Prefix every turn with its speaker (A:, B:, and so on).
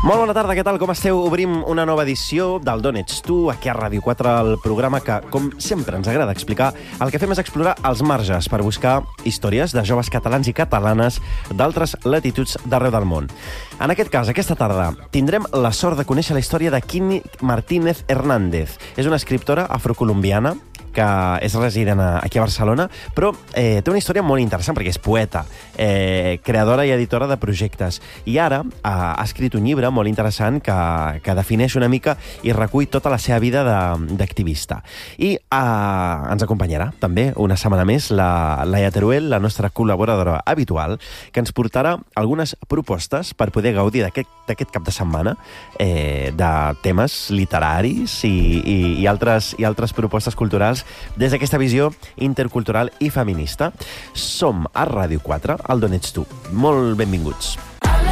A: Molt bona tarda, què tal? Com esteu? Obrim una nova edició del D'on ets tu, aquí a Ràdio 4, el programa que, com sempre, ens agrada explicar. El que fem és explorar els marges per buscar històries de joves catalans i catalanes d'altres latituds d'arreu del món. En aquest cas, aquesta tarda, tindrem la sort de conèixer la història de Quimi Martínez Hernández. És una escriptora afrocolombiana que és resident aquí a Barcelona, però té una història molt interessant perquè és poeta, creadora i editora de projectes. I ara ha escrit un llibre molt interessant que defineix una mica i recull tota la seva vida d'activista. I ens acompanyarà també una setmana més la Laia Teruel, la nostra col·laboradora habitual, que ens portarà algunes propostes per poder gaudir d'aquest cap de setmana de temes literaris i altres propostes culturals des d'aquesta visió intercultural i feminista. Som a Ràdio 4, al D'on ets tu. Molt benvinguts.